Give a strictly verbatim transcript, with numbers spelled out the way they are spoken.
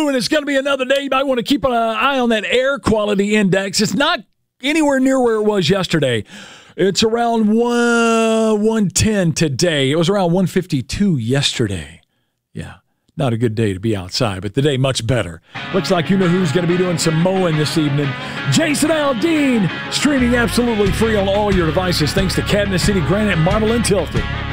Ooh, and it's going to be another day. You might want to keep an eye on that air quality index. It's not anywhere near where it was yesterday. It's around one ten today. It was around one fifty-two yesterday. Yeah, not a good day to be outside, but the day much better. Looks like you know who's going to be doing some mowing this evening. Jason Aldean, streaming absolutely free on all your devices thanks to Kansas City Granite, Marble, and Tilton.